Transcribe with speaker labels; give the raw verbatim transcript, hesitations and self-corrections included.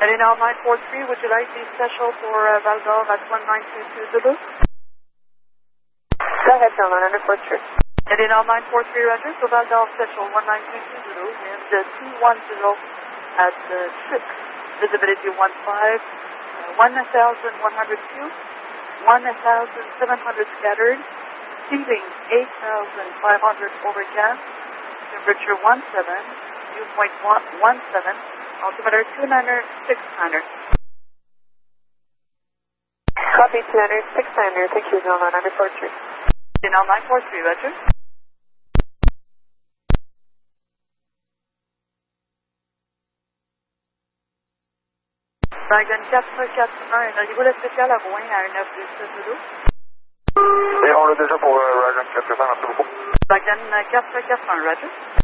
Speaker 1: Heading now nine four three, would you like the special for uh, Val d'Or at one nine two two Zulu?
Speaker 2: Go ahead, John, nine four three.
Speaker 1: Heading now nine four three, Roger, so Val d'Or special one nine two two Zulu, and uh, two one zero at uh, six, visibility one five, uh, one thousand one hundred few, one thousand seven hundred scattered, ceiling eight thousand five hundred overcast, temperature one seven, dew point one seven, altimeter two niner six niner.
Speaker 2: Copy two niner six niner, thank you, John, nine four three.
Speaker 1: Now nine four three, Roger. Dragon quatre quatre un, un niveau spécial à Rouen à un neuf deux sept Zulu.
Speaker 3: Et on l'a déjà pour euh, Dragon quatre quatre un, merci beaucoup.
Speaker 1: Dragon quatre quatre un, Roger.